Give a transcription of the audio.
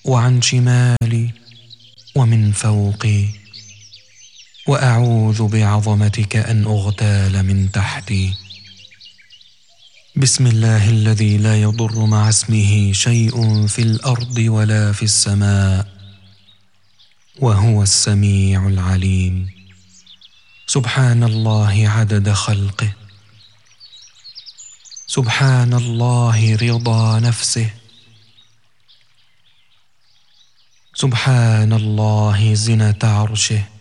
وعن شمالي ومن فوقي، وأعوذ بعظمتك أن أغتال من تحتي. بسم الله الذي لا يضر مع اسمه شيء في الأرض ولا في السماء، وهو السميع العليم. سبحان الله عدد خلقه، سبحان الله رضا نفسه، سبحان الله زنة عرشه،